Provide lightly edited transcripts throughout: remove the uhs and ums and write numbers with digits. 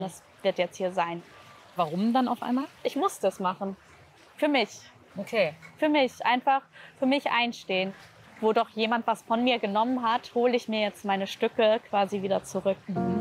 Das wird jetzt hier sein. Warum dann auf einmal? Ich muss das machen. Für mich. Okay. Für mich. Einfach für mich einstehen. Wo doch jemand was von mir genommen hat, hole ich mir jetzt meine Stücke quasi wieder zurück.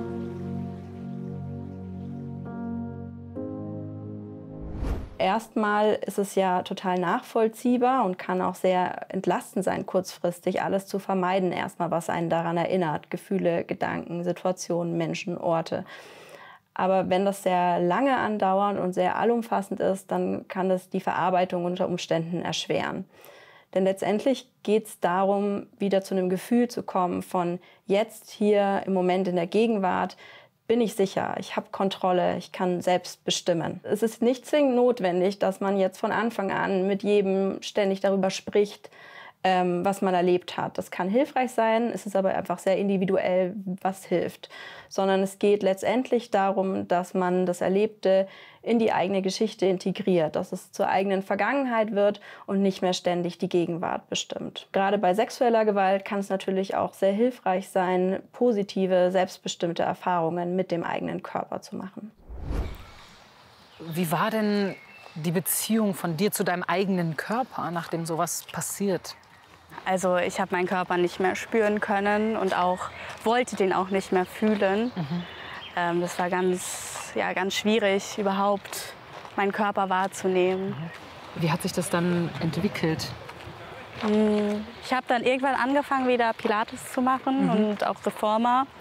Erstmal ist es ja total nachvollziehbar und kann auch sehr entlastend sein, kurzfristig alles zu vermeiden. Erstmal, was einen daran erinnert. Gefühle, Gedanken, Situationen, Menschen, Orte. Aber wenn das sehr lange andauert und sehr allumfassend ist, dann kann das die Verarbeitung unter Umständen erschweren. Denn letztendlich geht es darum, wieder zu einem Gefühl zu kommen von jetzt, hier, im Moment, in der Gegenwart, bin ich sicher, ich habe Kontrolle, ich kann selbst bestimmen. Es ist nicht zwingend notwendig, dass man jetzt von Anfang an mit jedem ständig darüber spricht, was man erlebt hat. Das kann hilfreich sein, es ist aber einfach sehr individuell, was hilft. Sondern es geht letztendlich darum, dass man das Erlebte in die eigene Geschichte integriert, dass es zur eigenen Vergangenheit wird und nicht mehr ständig die Gegenwart bestimmt. Gerade bei sexueller Gewalt kann es natürlich auch sehr hilfreich sein, positive, selbstbestimmte Erfahrungen mit dem eigenen Körper zu machen. Wie war denn die Beziehung von dir zu deinem eigenen Körper, nachdem sowas passiert? Also ich habe meinen Körper nicht mehr spüren können und auch wollte den auch nicht mehr fühlen. Das war ganz schwierig, überhaupt meinen Körper wahrzunehmen. Wie hat sich das dann entwickelt? Ich habe dann irgendwann angefangen, wieder Pilates zu machen und auch Reformer.